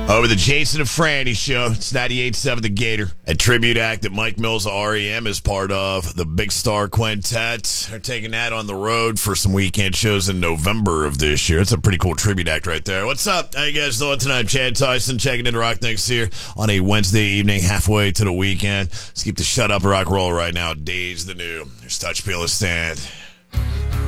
Over the Jason and Franny show, it's 98.7 The Gator. A tribute act that Mike Mills of REM is part of. The Big Star Quintet are taking that on the road for some weekend shows in November of this year. It's a pretty cool tribute act right there. What's up? How you guys doing tonight? Chad Tyson checking into Rock Next here on a Wednesday evening, halfway to the weekend. Let's keep the shut up rock roll right now. Days the new. There's Touch Peel of Stand.